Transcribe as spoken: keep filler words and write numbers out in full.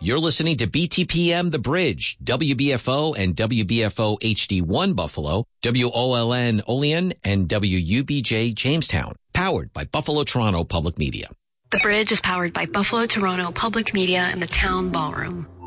You're listening to B T P M The Bridge, W B F O and W B F O H D one Buffalo, W O L N Olean, and W U B J Jamestown. Powered by Buffalo Toronto Public Media. The Bridge is powered by Buffalo Toronto Public Media and the Town Ballroom.